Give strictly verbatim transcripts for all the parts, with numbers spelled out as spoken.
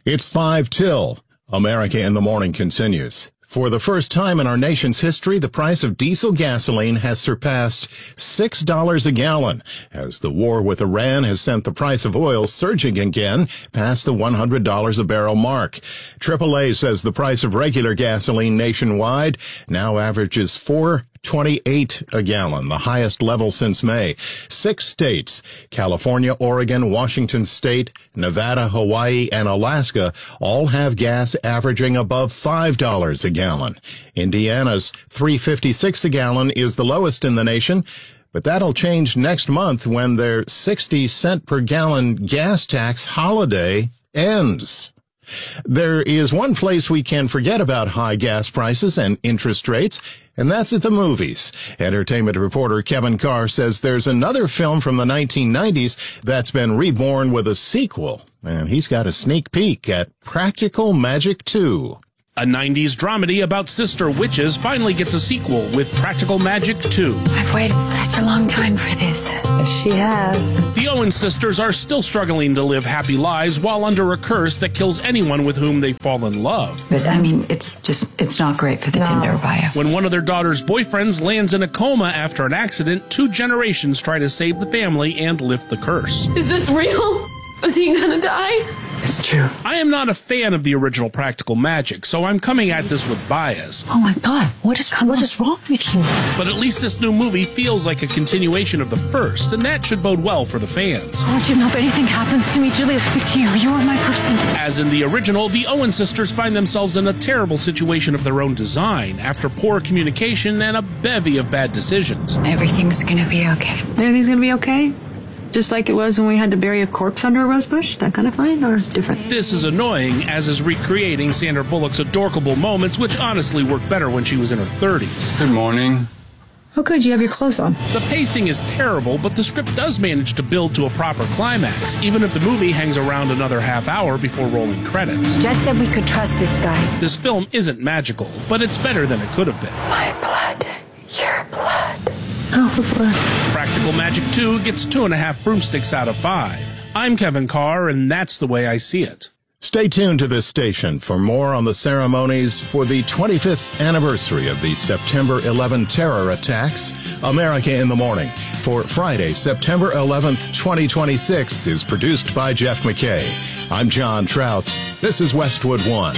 It's five till. America in the Morning continues. For the first time in our nation's history, the price of diesel gasoline has surpassed six dollars a gallon, as the war with Iran has sent the price of oil surging again past the one hundred dollars a barrel mark. triple A says the price of regular gasoline nationwide now averages four twenty-eight a gallon, the highest level since May. Six states, California, Oregon, Washington State, Nevada, Hawaii, and Alaska, all have gas averaging above five dollars a gallon. Indiana's three fifty-six a gallon is the lowest in the nation, but that'll change next month when their sixty cent per gallon gas tax holiday ends. There is one place we can forget about high gas prices and interest rates, and that's at the movies. Entertainment reporter Kevin Carr says there's another film from the nineteen nineties that's been reborn with a sequel, and he's got a sneak peek at Practical Magic two. A nineties dramedy about sister witches finally gets a sequel with Practical Magic two. I've waited such a long time for this. She has. The Owens sisters are still struggling to live happy lives while under a curse that kills anyone with whom they fall in love. But, I mean, it's just, it's not great for the No. Tinder bio. When one of their daughter's boyfriends lands in a coma after an accident, two generations try to save the family and lift the curse. Is this real? Is he gonna die? It's true. I am not a fan of the original Practical Magic, so I'm coming at this with bias. Oh my God, what is, what is wrong with you? But at least this new movie feels like a continuation of the first, and that should bode well for the fans. I want you to know if anything happens to me, Julia, it's you. You are my person. As in the original, the Owen sisters find themselves in a terrible situation of their own design after poor communication and a bevy of bad decisions. Everything's gonna be okay. Everything's gonna be okay? Just like it was when we had to bury a corpse under a rose bush? That kind of fine or different? This is annoying, as is recreating Sandra Bullock's adorable moments, which honestly worked better when she was in her thirties. Good morning. How could you have your clothes on? The pacing is terrible, but the script does manage to build to a proper climax, even if the movie hangs around another half hour before rolling credits. Jed said we could trust this guy. This film isn't magical, but it's better than it could have been. My blood, your blood. Oh, blood. Practical Magic two gets two and a half broomsticks out of five. I'm Kevin Carr, and that's the way I see it. Stay tuned to this station for more on the ceremonies for the twenty-fifth anniversary of the September eleventh terror attacks. America in the Morning for Friday, September eleventh, twenty twenty-six is produced by Jeff McKay. I'm John Trout. This is Westwood One.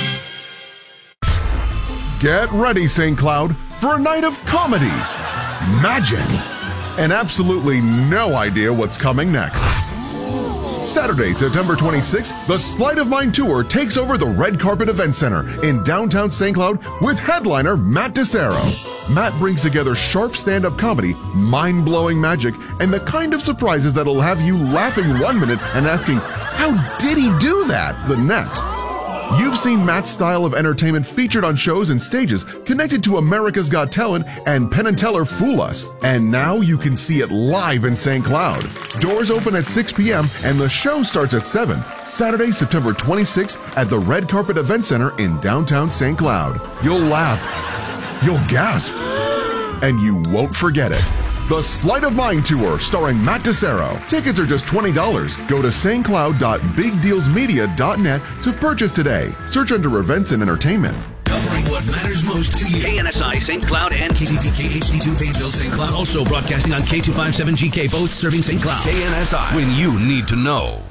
Get ready, Saint Cloud, for a night of comedy, magic, and absolutely no idea what's coming next. Saturday, September twenty-sixth, the Sleight of Mind Tour takes over the Red Carpet Event Center in downtown Saint Cloud with headliner Matt DeSero. Matt brings together sharp stand-up comedy, mind-blowing magic, and the kind of surprises that'll have you laughing one minute and asking, how did he do that, the next? You've seen Matt's style of entertainment featured on shows and stages connected to America's Got Talent and Penn and Teller Fool Us. And now you can see it live in Saint Cloud. Doors open at six p.m. and the show starts at seven. Saturday, September twenty-sixth at the Red Carpet Event Center in downtown Saint Cloud. You'll laugh, you'll gasp, and you won't forget it. The Sleight of Mind Tour starring Matt DeSero. Tickets are just twenty dollars. Go to st cloud dot big deals media dot net to purchase today. Search under events and entertainment. Covering what matters most to you. K N S I, Saint Cloud, and K C P K H D two, Painesville, Saint Cloud. Also broadcasting on K two fifty-seven G K, both serving Saint Cloud. K N S I, when you need to know.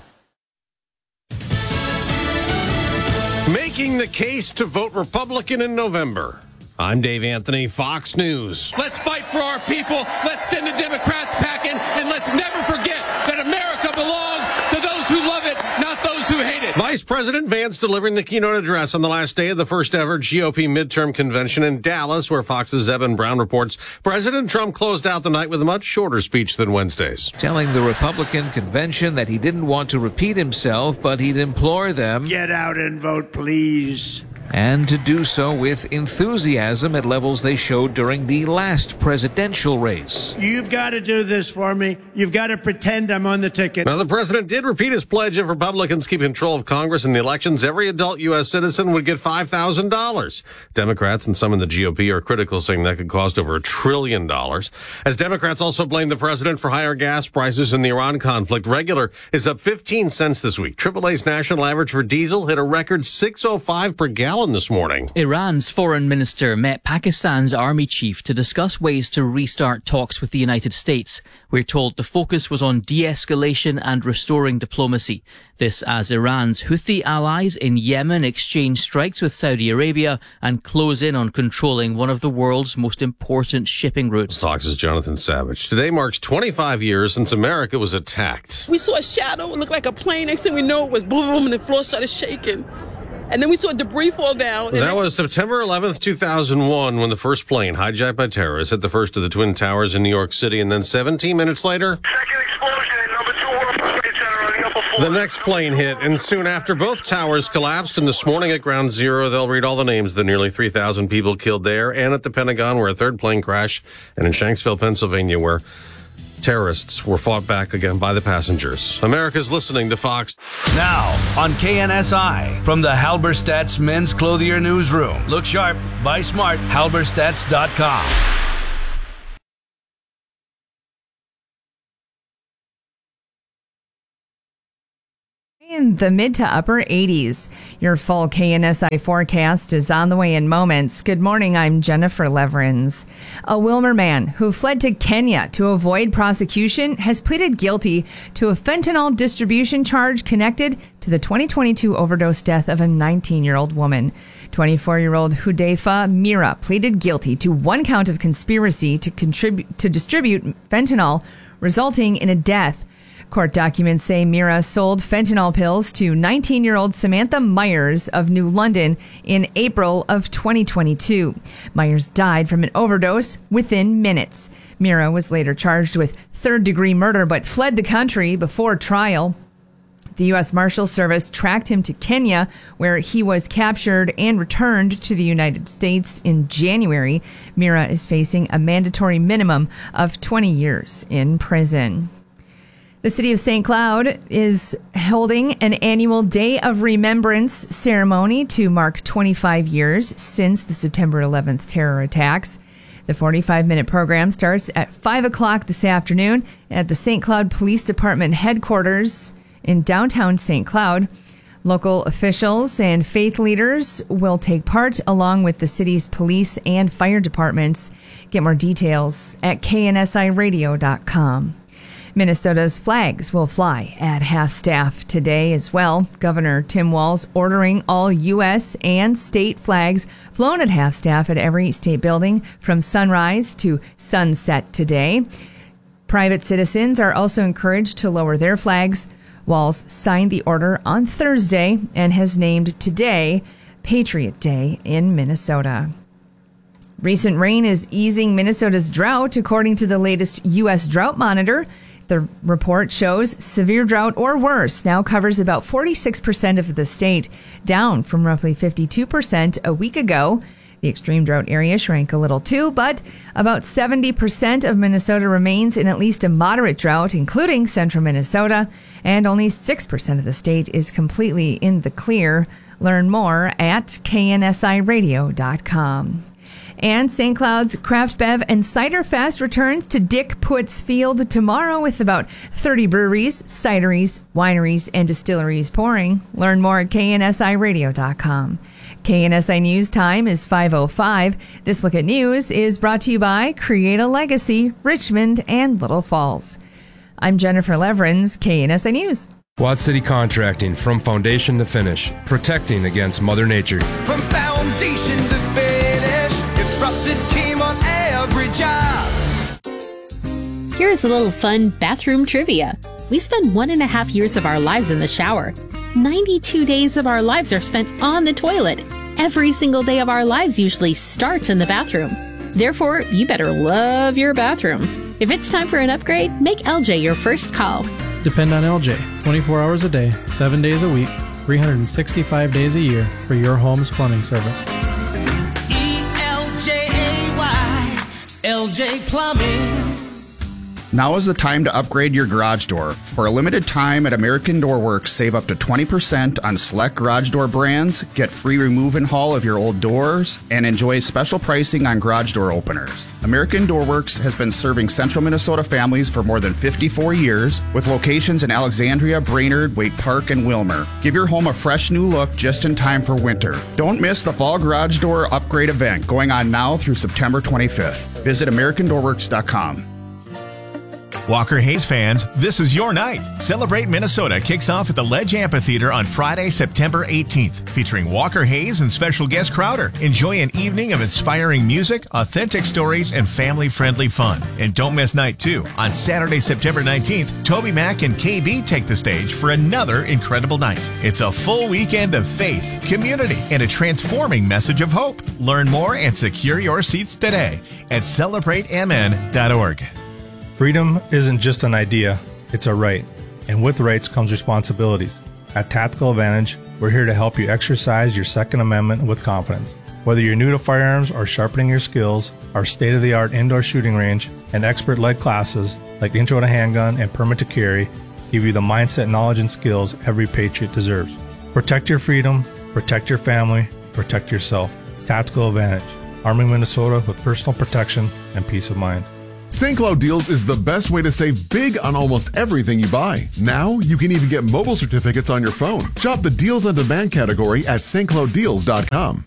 Making the case to vote Republican in November. I'm Dave Anthony, Fox News. Let's fight for our people. Let's send the Democrats packing, and let's never forget that America belongs to those who love it, not those who hate it. Vice President Vance delivering the keynote address on the last day of the first ever G O P midterm convention in Dallas, where Fox's Evan Brown reports President Trump closed out the night with a much shorter speech than Wednesday's. Telling the Republican convention that he didn't want to repeat himself, but he'd implore them, get out and vote, please. and to do so with enthusiasm at levels they showed during the last presidential race. You've got to do this for me. You've got to pretend I'm on the ticket. Now, the president did repeat his pledge if Republicans keep control of Congress in the elections, every adult U S citizen would get five thousand dollars. Democrats and some in the G O P are critical, saying that could cost over a trillion dollars. As Democrats also blame the president for higher gas prices in the Iran conflict, regular is up fifteen cents this week. triple A's national average for diesel hit a record six oh five per gallon this morning. Iran's foreign minister met Pakistan's army chief to discuss ways to restart talks with the United States. We're told the focus was on de-escalation and restoring diplomacy. This as Iran's Houthi allies in Yemen exchange strikes with Saudi Arabia and close in on controlling one of the world's most important shipping routes. Fox's Jonathan Savage. Today marks twenty-five years since America was attacked. We saw a shadow. It looked like a plane. Next thing we know, it was boom, boom, and the floor started shaking. And then we saw debris fall down. That was September eleventh, two thousand one, when the first plane, hijacked by terrorists, hit the first of the Twin Towers in New York City. And then seventeen minutes later, second explosion in number two World Trade Center on the upper floor. The next plane hit. And soon after, both towers collapsed. And this morning at Ground Zero, they'll read all the names of the nearly three thousand people killed there, and at the Pentagon, where a third plane crashed, and in Shanksville, Pennsylvania, where terrorists were fought back again by the passengers. America's listening to Fox. Now on K N S I from the Halberstadt's Men's Clothier Newsroom. Look sharp, buy smart, halberstadts dot com. In the mid to upper eighties. Your full K N S I forecast is on the way in moments. Good morning, I'm Jennifer Leverins. A Wilmer man who fled to Kenya to avoid prosecution has pleaded guilty to a fentanyl distribution charge connected to the twenty twenty-two overdose death of a nineteen-year-old woman. twenty-four-year-old Hudayfa Mira pleaded guilty to one count of conspiracy to contribute to distribute fentanyl, resulting in a death. Court documents say Mira sold fentanyl pills to nineteen-year-old Samantha Myers of New London in April of twenty twenty-two. Myers died from an overdose within minutes. Mira was later charged with third-degree murder but fled the country before trial. The U S Marshal Service tracked him to Kenya, where he was captured and returned to the United States in January. Mira is facing a mandatory minimum of twenty years in prison. The city of Saint Cloud is holding an annual Day of Remembrance ceremony to mark twenty-five years since the September eleventh terror attacks. The forty-five minute program starts at five o'clock this afternoon at the Saint Cloud Police Department headquarters in downtown Saint Cloud. Local officials and faith leaders will take part along with the city's police and fire departments. Get more details at K N S I radio dot com. Minnesota's flags will fly at half-staff today as well. Governor Tim Walz ordering all U S and state flags flown at half-staff at every state building from sunrise to sunset today. Private citizens are also encouraged to lower their flags. Walz signed the order on Thursday and has named today Patriot Day in Minnesota. Recent rain is easing Minnesota's drought, according to the latest U S Drought Monitor. The report shows severe drought or worse now covers about forty-six percent of the state, down from roughly fifty-two percent a week ago. The extreme drought area shrank a little too, but about seventy percent of Minnesota remains in at least a moderate drought, including central Minnesota, and only six percent of the state is completely in the clear. Learn more at K N S I radio dot com. And Saint Cloud's Craft Bev and Cider Fest returns to Dick Putt's Field tomorrow with about thirty breweries, cideries, wineries, and distilleries pouring. Learn more at K N S I radio dot com. K N S I News time is five oh five. This Look at News is brought to you by Create a Legacy, Richmond, and Little Falls. I'm Jennifer Leverins, K N S I News. Quad City Contracting, from foundation to finish, protecting against Mother Nature. From foundation to finish, your trusted team on every job. Here's a little fun bathroom trivia. We spend one and a half years of our lives in the shower. ninety-two days of our lives are spent on the toilet. Every single day of our lives usually starts in the bathroom. Therefore, you better love your bathroom. If it's time for an upgrade, make L J your first call. Depend on L J. twenty-four hours a day, seven days a week. three hundred sixty-five days a year for your home's plumbing service. E L J A Y, L J Plumbing. Now is the time to upgrade your garage door. For a limited time at American Door Works, save up to twenty percent on select garage door brands, get free remove and haul of your old doors, and enjoy special pricing on garage door openers. American Door Works has been serving central Minnesota families for more than fifty-four years, with locations in Alexandria, Brainerd, Waite Park, and Wilmer. Give your home a fresh new look just in time for winter. Don't miss the Fall Garage Door Upgrade event going on now through September twenty-fifth. Visit American Door Works dot com. Walker Hayes fans, this is your night. Celebrate Minnesota kicks off at the Ledge Amphitheater on Friday, September eighteenth, featuring Walker Hayes and special guest Crowder. Enjoy an evening of inspiring music, authentic stories, and family-friendly fun. And don't miss night two. On Saturday, September nineteenth, Toby Mac and K B take the stage for another incredible night. It's a full weekend of faith, community, and a transforming message of hope. Learn more and secure your seats today at celebrate m n dot org. Freedom isn't just an idea, it's a right. And with rights comes responsibilities. At Tactical Advantage, we're here to help you exercise your Second Amendment with confidence. Whether you're new to firearms or sharpening your skills, our state-of-the-art indoor shooting range and expert-led classes like Intro to Handgun and Permit to Carry give you the mindset, knowledge, and skills every patriot deserves. Protect your freedom, protect your family, protect yourself. Tactical Advantage, arming Minnesota with personal protection and peace of mind. Saint Cloud Deals is the best way to save big on almost everything you buy. Now, you can even get mobile certificates on your phone. Shop the Deals on Demand category at St Cloud Deals dot com.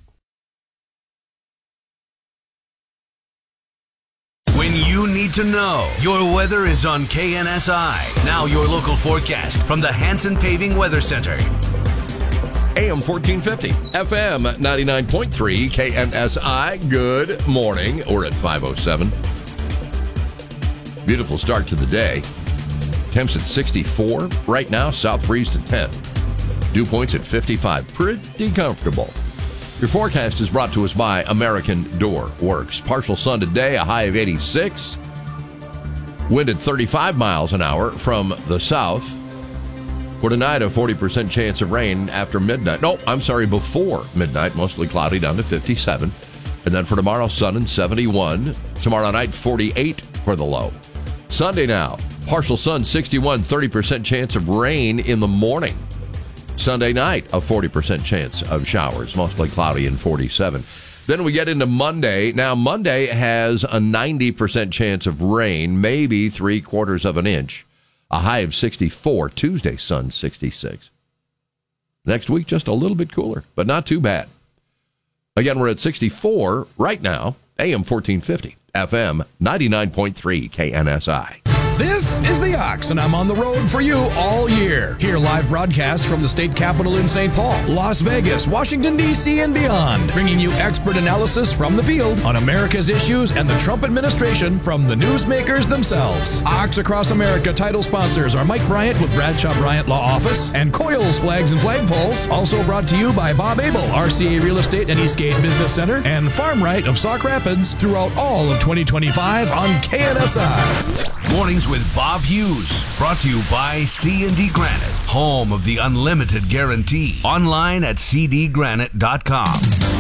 When you need to know, your weather is on K N S I. Now your local forecast from the Hanson Paving Weather Center. A M fourteen fifty, F M ninety-nine point three, K N S I. Good morning. We're at five oh seven. Beautiful start to the day. Temps at sixty-four. Right now, south breeze to ten. Dew points at fifty-five. Pretty comfortable. Your forecast is brought to us by American Door Works. Partial sun today, a high of eighty-six. Wind at thirty-five miles an hour from the south. For tonight, a forty percent chance of rain after midnight. No, I'm sorry, before midnight. Mostly cloudy, down to fifty-seven. And then for tomorrow, sun and seventy-one. Tomorrow night, forty-eight for the low. Sunday now, partial sun, sixty-one, thirty percent chance of rain in the morning. Sunday night, a forty percent chance of showers, mostly cloudy and forty-seven. Then we get into Monday. Now, Monday has a ninety percent chance of rain, maybe three quarters of an inch. A high of sixty-four. Tuesday, sun, sixty-six. Next week, just a little bit cooler, but not too bad. Again, we're at sixty-four right now, A M fourteen fifty. F M ninety-nine point three K N S I. This is The Ox, and I'm on the road for you all year. Hear live broadcasts from the state capitol in Saint Paul, Las Vegas, Washington, D C, and beyond, bringing you expert analysis from the field on America's issues and the Trump administration from the newsmakers themselves. Ox Across America title sponsors are Mike Bryant with Bradshaw Bryant Law Office and Coils Flags and Flagpoles. Also brought to you by Bob Abel, R C A Real Estate and Eastgate Business Center, and Farm Right of Sauk Rapids throughout all of twenty twenty-five on K N S I. Mornings with Bob Hughes, brought to you by C and D Granite, home of the unlimited guarantee. Online at c d granite dot com.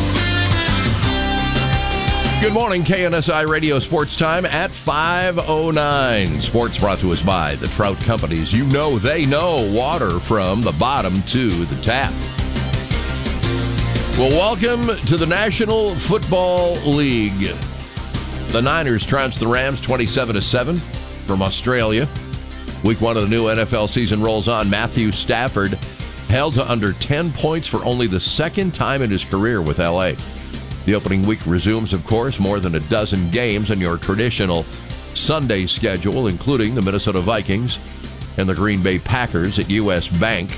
Good morning, K N S I Radio Sports Time at five oh nine. Sports brought to us by the Trout Companies. You know they know water from the bottom to the tap. Well, welcome to the National Football League. The Niners trounced the Rams twenty-seven to seven. From Australia. Week one of the new N F L season rolls on. Matthew Stafford held to under ten points for only the second time in his career with L A. The opening week resumes, of course, more than a dozen games on your traditional Sunday schedule, including the Minnesota Vikings and the Green Bay Packers at U S Bank.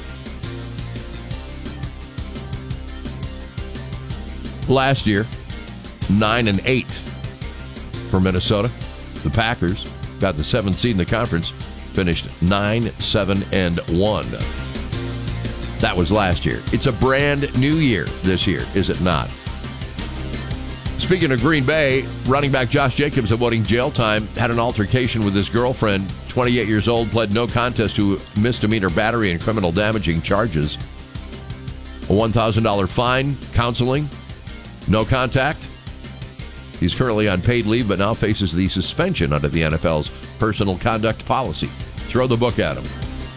Last year, nine and eight for Minnesota. The Packers got the seventh seed in the conference, finished nine, seven, and one. That was last year. It's a brand new year this year, is it not? Speaking of Green Bay, running back Josh Jacobs avoiding jail time had an altercation with his girlfriend, twenty-eight years old, pled no contest to misdemeanor battery and criminal damaging charges. A one thousand dollars fine, counseling, no contact. He's currently on paid leave, but now faces the suspension under the N F L's personal conduct policy. Throw the book at him.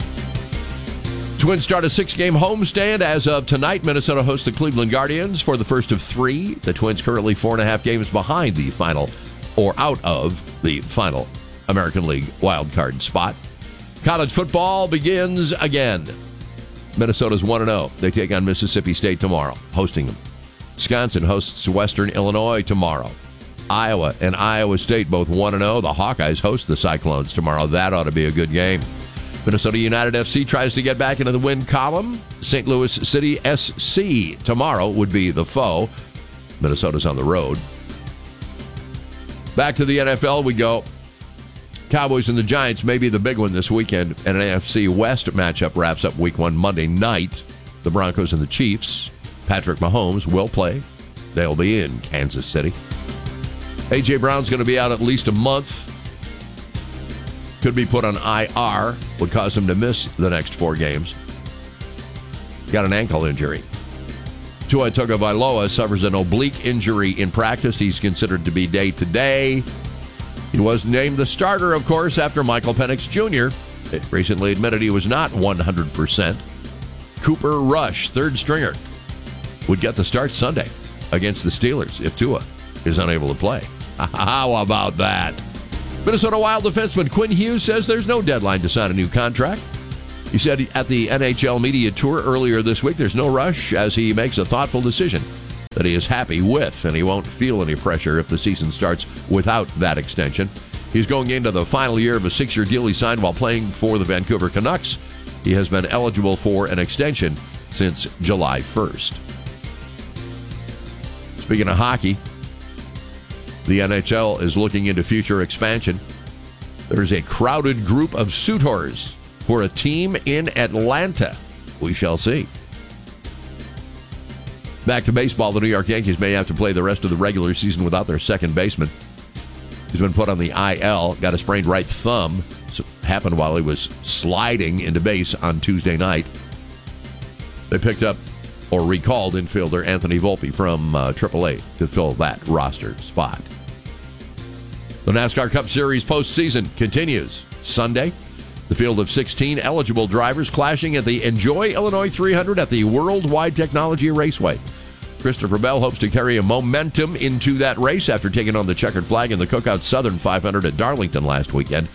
Twins start a six-game homestand. As of tonight, Minnesota hosts the Cleveland Guardians for the first of three. The Twins currently four and a half games behind the final, or out of the final American League wild card spot. College football begins again. Minnesota's one and oh. They take on Mississippi State tomorrow, hosting them. Wisconsin hosts Western Illinois tomorrow. Iowa and Iowa State both one and oh. The Hawkeyes host the Cyclones tomorrow. That ought to be a good game. Minnesota United F C tries to get back into the win column. Saint Louis City S C tomorrow would be the foe. Minnesota's on the road. Back to the N F L we go. Cowboys and the Giants may be the big one this weekend. And an A F C West matchup wraps up week one Monday night. The Broncos and the Chiefs. Patrick Mahomes will play. They'll be in Kansas City. A J. Brown's going to be out at least a month. Could be put on I R. Would cause him to miss the next four games. Got an ankle injury. Tua Tagovailoa suffers an oblique injury in practice. He's considered to be day-to-day. He was named the starter, of course, after Michael Penix Junior It recently admitted he was not one hundred percent. Cooper Rush, third stringer, would get the start Sunday against the Steelers if Tua is unable to play. How about that? Minnesota Wild defenseman Quinn Hughes says there's no deadline to sign a new contract. He said at the N H L media tour earlier this week there's no rush as he makes a thoughtful decision that he is happy with, and he won't feel any pressure if the season starts without that extension. He's going into the final year of a six-year deal he signed while playing for the Vancouver Canucks. He has been eligible for an extension since July first. Speaking of hockey, the N H L is looking into future expansion. There's a crowded group of suitors for a team in Atlanta. We shall see. Back to baseball, the New York Yankees may have to play the rest of the regular season without their second baseman. He's been put on the I L, got a sprained right thumb. So it happened while he was sliding into base on Tuesday night. They picked up or recalled infielder Anthony Volpe from uh, triple A to fill that roster spot. The NASCAR Cup Series postseason continues Sunday. The field of sixteen eligible drivers clashing at the Enjoy Illinois three hundred at the Worldwide Technology Raceway. Christopher Bell hopes to carry a momentum into that race after taking on the checkered flag in the Cookout Southern five hundred at Darlington last weekend.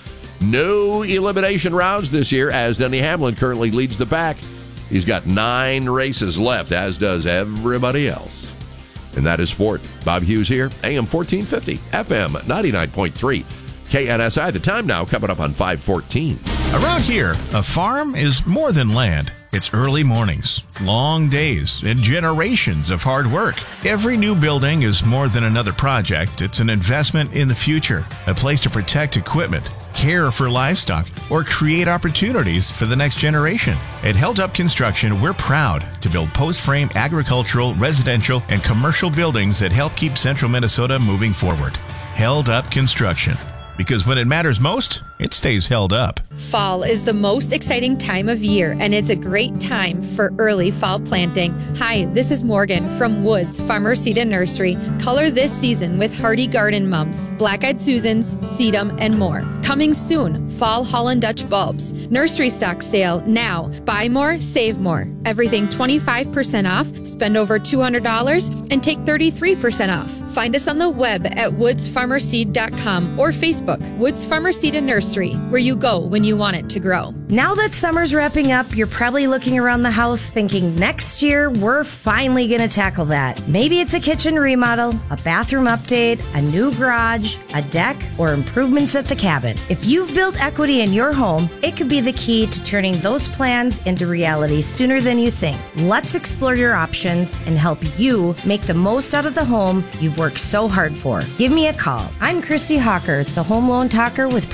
No elimination rounds this year as Denny Hamlin currently leads the pack. He's got nine races left, as does everybody else. And that is sport. Bob Hughes here, A M fourteen fifty, F M ninety-nine point three. K N S I, the time now, coming up on five fourteen. Around here, a farm is more than land. It's early mornings, long days, and generations of hard work. Every new building is more than another project. It's an investment in the future, a place to protect equipment, care for livestock, or create opportunities for the next generation. At Held Up Construction, we're proud to build post-frame agricultural, residential, and commercial buildings that help keep central Minnesota moving forward. Held Up Construction. Because when it matters most, it stays held up. Fall is the most exciting time of year, and it's a great time for early fall planting. Hi, this is Morgan from Woods Farmer Seed and Nursery. Color this season with hardy garden mums, black-eyed Susans, sedum, and more. Coming soon, fall Holland Dutch bulbs. Nursery stock sale now. Buy more, save more. Everything twenty-five percent off. Spend over two hundred dollars and take thirty-three percent off. Find us on the web at woods farmer seed dot com or Facebook, Woods Farmer Seed and Nursery, where you go when you want it to grow. Now that summer's wrapping up, you're probably looking around the house thinking next year we're finally going to tackle that. Maybe it's a kitchen remodel, a bathroom update, a new garage, a deck, or improvements at the cabin. If you've built equity in your home, it could be the key to turning those plans into reality sooner than you think. Let's explore your options and help you make the most out of the home you've worked so hard for. Give me a call. I'm Christy Hawker, the Home Loan Talker with Prime Lending.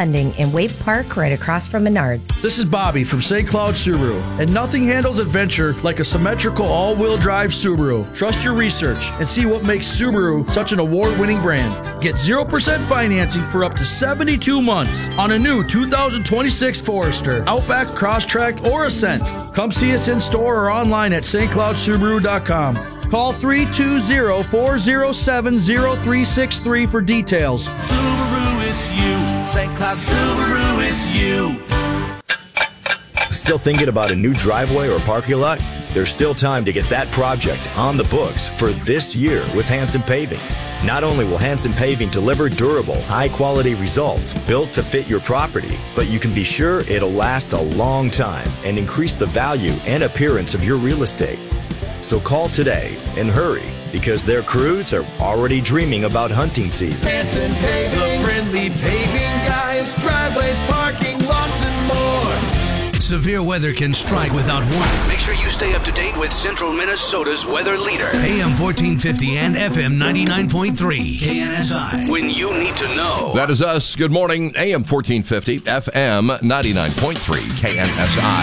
Landing in Wave Park right across from Menards. This is Bobby from Saint Cloud Subaru, and nothing handles adventure like a symmetrical all-wheel drive Subaru. Trust your research and see what makes Subaru such an award-winning brand. Get zero percent financing for up to seventy-two months on a new two thousand twenty-six Forester, Outback, Crosstrek, or Ascent. Come see us in store or online at st cloud subaru dot com. Call three two zero, four zero seven, zero three six three for details. Subaru, it's you. Saint Cloud Subaru, it's you. Still thinking about a new driveway or parking lot? There's still time to get that project on the books for this year with Hanson Paving. Not only will Hanson Paving deliver durable, high-quality results built to fit your property, but you can be sure it'll last a long time and increase the value and appearance of your real estate. So call today and hurry, because their crews are already dreaming about hunting season. Hanson Paving, the friendly paving guys, driveways, parking lots, and more. Severe weather can strike without warning. Make sure you stay up to date with Central Minnesota's weather leader. A M fourteen fifty and F M ninety-nine point three. K N S I. When you need to know. That is us. Good morning. A M fourteen fifty, F M ninety-nine point three, K N S I.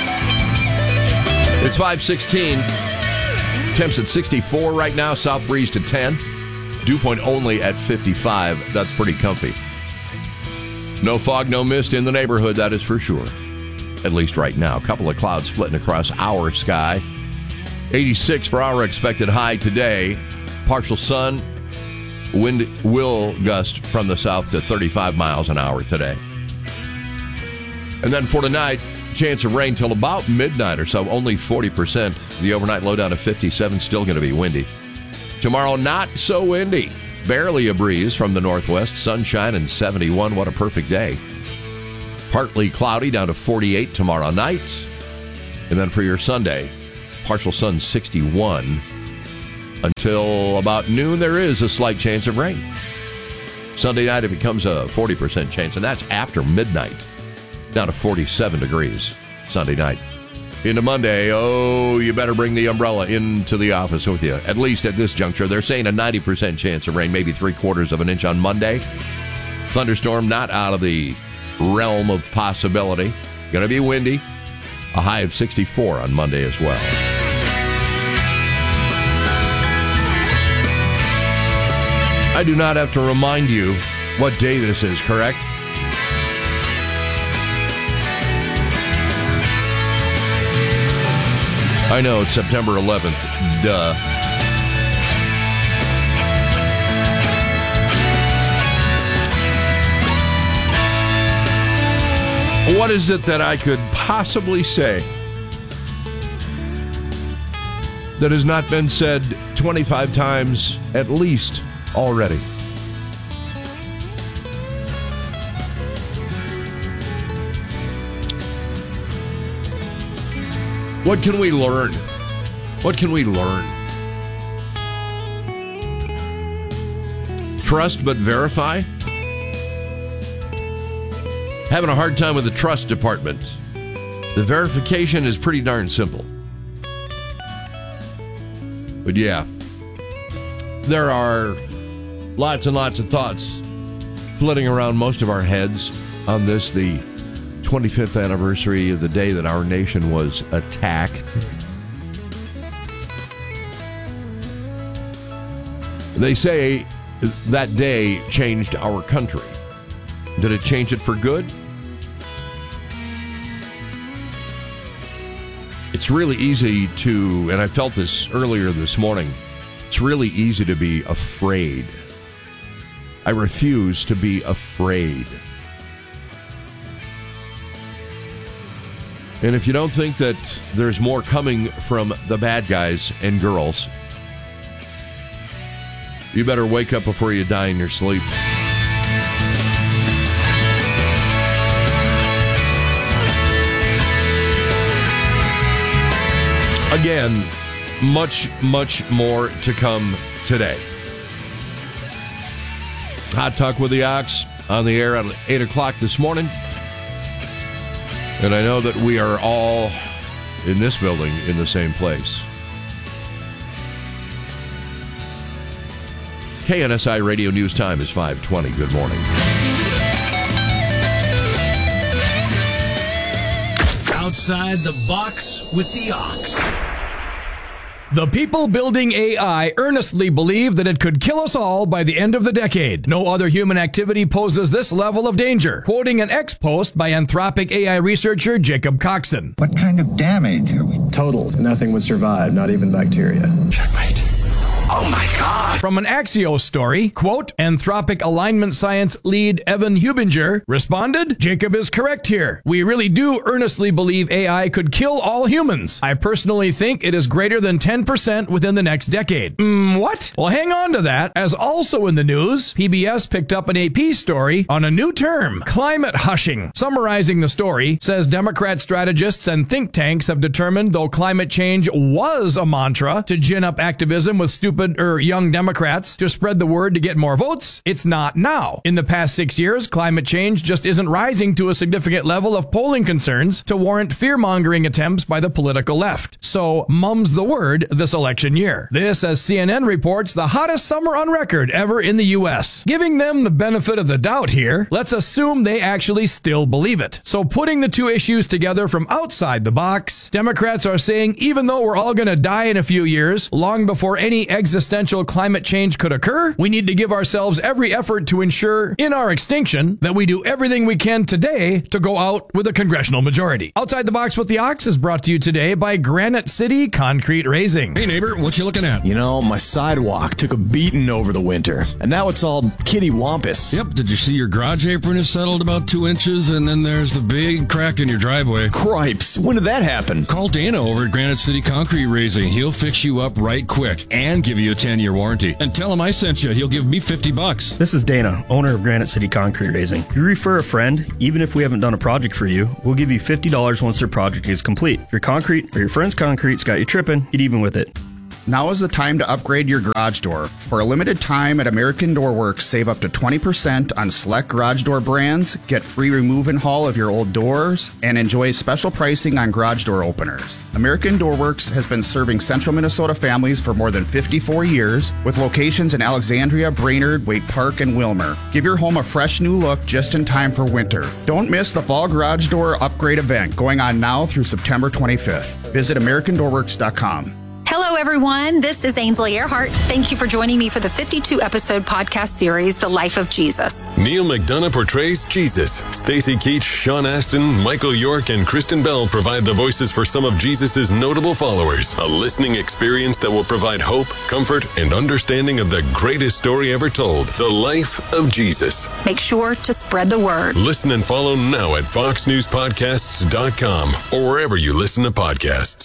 It's five sixteen. Temps at sixty-four right now. South breeze to ten. Dew point only at fifty-five. That's pretty comfy. No fog, no mist in the neighborhood, that is for sure. At least right now. A couple of clouds flitting across our sky. eighty-six for our expected high today. Partial sun. Wind will gust from the south to thirty-five miles an hour today. And then for tonight, chance of rain till about midnight or so. Only forty percent. The overnight low down to fifty-seven. Still going to be windy. Tomorrow, not so windy. Barely a breeze from the northwest. Sunshine and seventy-one. What a perfect day. Partly cloudy down to forty-eight tomorrow night. And then for your Sunday, partial sun sixty-one. Until about noon, there is a slight chance of rain. Sunday night, it becomes a forty percent chance, and that's after midnight. Down to forty-seven degrees Sunday night. Into Monday, oh, you better bring the umbrella into the office with you. At least at this juncture. They're saying a ninety percent chance of rain, maybe three quarters of an inch on Monday. Thunderstorm not out of the realm of possibility. Going to be windy. A high of sixty-four on Monday as well. I do not have to remind you what day this is, correct? I know it's September eleventh. Duh. What is it that I could possibly say that has not been said twenty-five times at least already? What can we learn? What can we learn? Trust but verify? Having a hard time with the trust department. The verification is pretty darn simple. But yeah, there are lots and lots of thoughts flitting around most of our heads on this, the twenty-fifth anniversary of the day that our nation was attacked. They say that day changed our country. Did it change it for good? It's really easy to, and I felt this earlier this morning, it's really easy to be afraid. I refuse to be afraid. And if you don't think that there's more coming from the bad guys and girls, you better wake up before you die in your sleep. Again, much, much more to come today. Hot Talk with the Ox on the air at eight o'clock this morning. And I know that we are all in this building in the same place. K N S I Radio News Time is five twenty. Good morning. Outside the Box with the Ox. The people building A I earnestly believe that it could kill us all by the end of the decade. No other human activity poses this level of danger. Quoting an ex-post by Anthropic A I researcher Jacob Coxon. What kind of damage are we? Total. Nothing would survive, not even bacteria. Checkmate. Oh my God. From an Axios story, quote, Anthropic alignment science lead Evan Hubinger responded, Jacob is correct here. We really do earnestly believe A I could kill all humans. I personally think it is greater than ten percent within the next decade. Mm, what? Well, hang on to that, as also in the news, P B S picked up an A P story on a new term, climate hushing. Summarizing the story, says Democrat strategists and think tanks have determined though climate change was a mantra to gin up activism with stupid or young Democrats to spread the word to get more votes, it's not now. In the past six years, climate change just isn't rising to a significant level of polling concerns to warrant fear-mongering attempts by the political left. So, mum's the word this election year. This, as C N N reports, the hottest summer on record ever in the U S. Giving them the benefit of the doubt here, let's assume they actually still believe it. So putting the two issues together from outside the box, Democrats are saying even though we're all gonna die in a few years, long before any existential climate change could occur, we need to give ourselves every effort to ensure, in our extinction, that we do everything we can today to go out with a congressional majority. Outside the Box with the Ox is brought to you today by Granite City Concrete Raising. Hey neighbor, what you looking at? You know, my sidewalk took a beating over the winter, and now it's all kitty-wampus. Yep, did you see your garage apron is settled about two inches, and then there's the big crack in your driveway? Cripes, when did that happen? Call Dana over at Granite City Concrete Raising. He'll fix you up right quick and give you a ten-year warranty. And tell him I sent you. He'll give me fifty bucks. This is Dana, owner of Granite City Concrete Raising. If you refer a friend, even if we haven't done a project for you, we'll give you fifty dollars once their project is complete. If your concrete or your friend's concrete's got you tripping, get even with it. Now is the time to upgrade your garage door. For a limited time at American Door Works, save up to twenty percent on select garage door brands, get free remove and haul of your old doors, and enjoy special pricing on garage door openers. American Door Works has been serving central Minnesota families for more than fifty-four years, with locations in Alexandria, Brainerd, Waite Park, and Wilmer. Give your home a fresh new look just in time for winter. Don't miss the fall garage door upgrade event going on now through September twenty-fifth. Visit American Door Works dot com. Hello, everyone. This is Ainsley Earhart. Thank you for joining me for the fifty-two episode podcast series, The Life of Jesus. Neil McDonough portrays Jesus. Stacy Keach, Sean Astin, Michael York, and Kristen Bell provide the voices for some of Jesus's notable followers. A listening experience that will provide hope, comfort, and understanding of the greatest story ever told, The Life of Jesus. Make sure to spread the word. Listen and follow now at fox news podcasts dot com or wherever you listen to podcasts.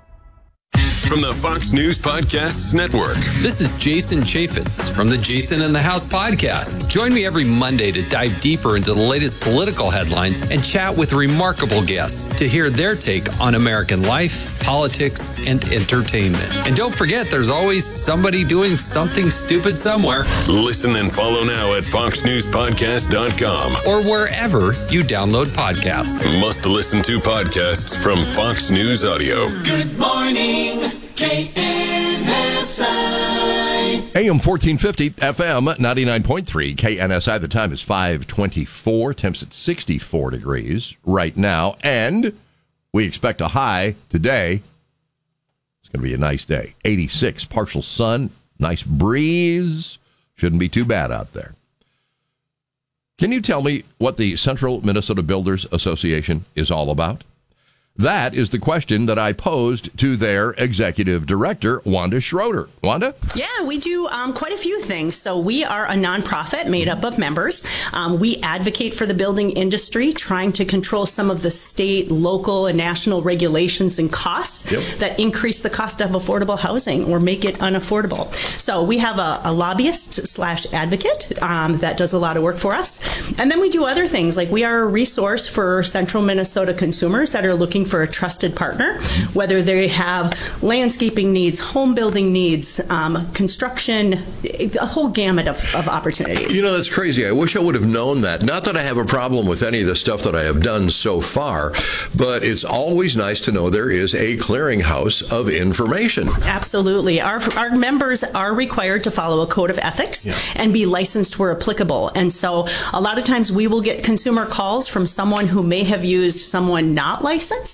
From the Fox News Podcasts Network. This is Jason Chaffetz from the Jason in the House podcast. Join me every Monday to dive deeper into the latest political headlines and chat with remarkable guests to hear their take on American life, politics, and entertainment. And don't forget, there's always somebody doing something stupid somewhere. Listen and follow now at fox news podcast dot com or wherever you download podcasts. Must listen to podcasts from Fox News Audio. Good morning, K N S I. A M fourteen fifty, F M ninety-nine point three, K N S I. The time is five twenty-four. Temps at sixty-four degrees right now. And we expect a high today. It's going to be a nice day. eighty-six, partial sun, nice breeze. Shouldn't be too bad out there. Can you tell me what the Central Minnesota Builders Association is all about? That is the question that I posed to their executive director, Wanda Schroeder. Wanda? Yeah, we do um, quite a few things. So we are a nonprofit made up of members. Um, we advocate for the building industry, trying to control some of the state, local, and national regulations and costs yep. that increase the cost of affordable housing or make it unaffordable. So we have a, a lobbyist slash advocate um, that does a lot of work for us. And then we do other things, like we are a resource for Central Minnesota consumers that are looking for a trusted partner, whether they have landscaping needs, home building needs, um, construction, a whole gamut of, of opportunities. You know, that's crazy. I wish I would have known that. Not that I have a problem with any of the stuff that I have done so far, but it's always nice to know there is a clearinghouse of information. Absolutely. Our, our members are required to follow a code of ethics yeah. and be licensed where applicable. And so a lot of times we will get consumer calls from someone who may have used someone not licensed.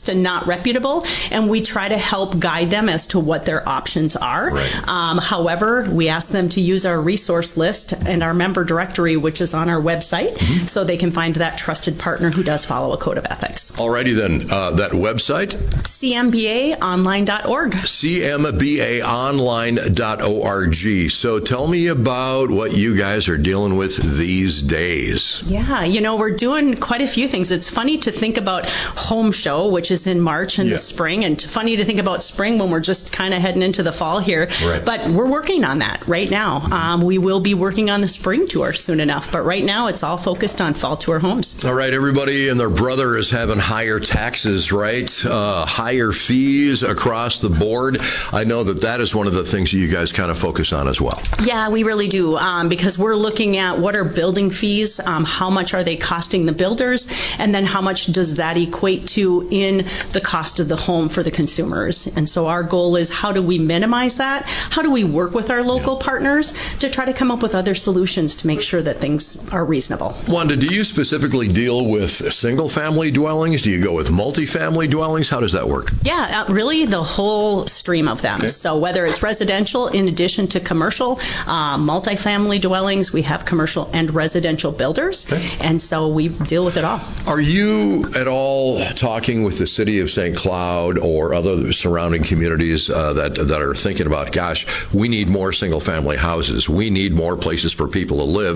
mixed and not reputable, and we try to help guide them as to what their options are. Right. Um, however, we ask them to use our resource list and our member directory, which is on our website, mm-hmm. so they can find that trusted partner who does follow a code of ethics. Alrighty then, uh, that website? C M B A online dot org. C M B A online dot org. So tell me about what you guys are dealing with these days. Yeah, you know, we're doing quite a few things. It's funny to think about Home Show, which is in March in yeah. the spring, and funny to think about spring when we're just kind of heading into the fall here. Right. But we're working on that right now. Um, we will be working on the spring tour soon enough, but right now it's all focused on fall tour homes. All right, everybody and their brother is having higher taxes, right? Uh, higher fees across the board. I know that that is one of the things that you guys kind of focus on as well. Yeah, we really do, um, because we're looking at what are building fees, um, how much are they costing the builders, and then how much does that equate to in the cost of the home for the consumers. And so our goal is, how do we minimize that? How do we work with our local yeah. partners to try to come up with other solutions to make sure that things are reasonable? Wanda, do you specifically deal with single-family dwellings? Do you go with multifamily dwellings? How does that work? Yeah, uh, really the whole stream of them. Okay. So whether it's residential in addition to commercial, uh, multifamily dwellings, we have commercial and residential builders, okay. and so we deal with it all. Are you at all talking with the city of Saint Cloud or other surrounding communities uh, that that are thinking about, gosh, we need more single-family houses, we need more places for people to live?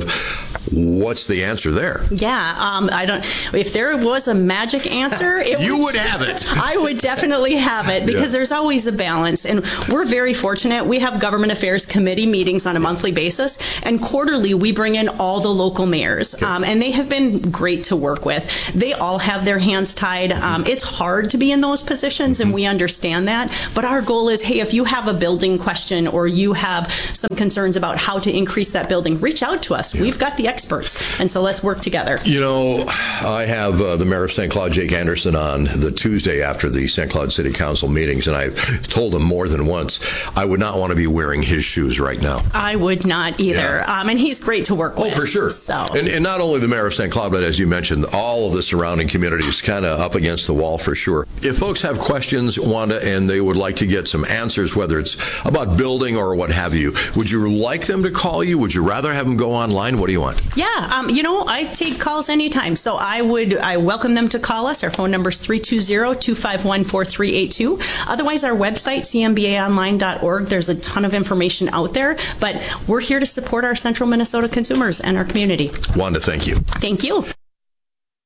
What's the answer there? Yeah, um, I don't. If there was a magic answer, it you would, would have it. I would definitely have it, because yeah. there's always a balance, and we're very fortunate. We have government affairs committee meetings on a monthly basis, and quarterly we bring in all the local mayors, okay. um, and they have been great to work with. They all have their hands tied. Um, it's hard to be in those positions, and we understand that. But our goal is, hey, if you have a building question or you have some concerns about how to increase that building, reach out to us. Yeah. We've got the experts, and so let's work together. You know, I have uh, the mayor of Saint Cloud, Jake Anderson, on the Tuesday after the Saint Cloud City Council meetings, and I've told him more than once I would not want to be wearing his shoes right now. I would not either. Yeah. Um, and he's great to work with. Oh, for sure. So. And, and not only the mayor of Saint Cloud, but as you mentioned, all of the surrounding communities kind of up against the wall for sure. If folks have questions, Wanda, and they would like to get some answers, whether it's about building or what have you, would you like them to call you? Would you rather have them go online? What do you want? Yeah, um, you know, I take calls anytime. So I would, I welcome them to call us. Our phone number is three two zero, two five one, four three eight two. Otherwise, our website, C M B A online dot org. There's a ton of information out there, but we're here to support our central Minnesota consumers and our community. Wanda, thank you. Thank you.